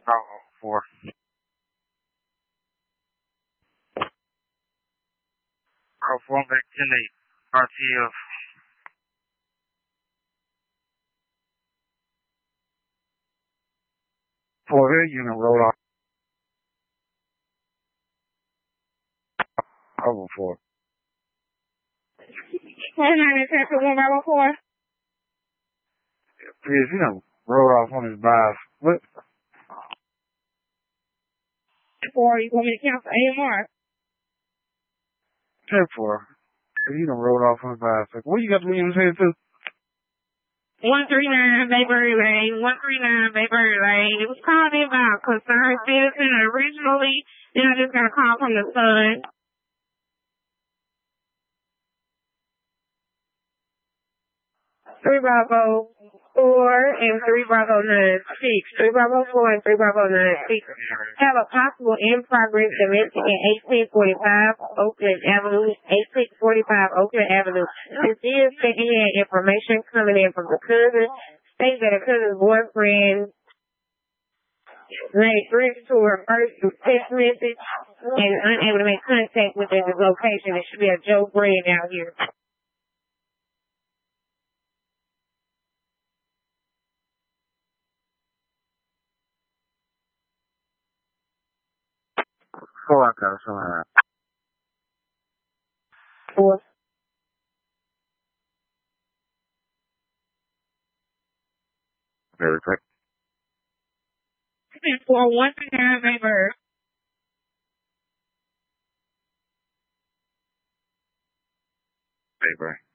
4. Call 4 back 10-8. RTF. 4 here, unit roll off. Over 4. 1 Please, you know, roll off on his bias. What? 4, you want me to count for AMR? 10-4. You done rolled off on his bias. Like, what you got to Williams here too? 139 Bayberry Lane, 139 Bayberry Lane. It was called in by a concerned citizen originally. Then I just got a call from the son. 3 Bravo 4 and 3 Bravo 9 6. 3 Bravo 4 and 3 Bravo 9 6. Have a possible in-progress domestic in 1845 Oakland Avenue, 1845 Oakland Avenue. This is secondhand information coming in from the cousin. States that a cousin's boyfriend made threats to her first through text message and unable to make contact with his location. It should be a Joe Brand out here. Oh, I got it somehow. 4. Very quick. 4 139 Bayberry. Bayberry.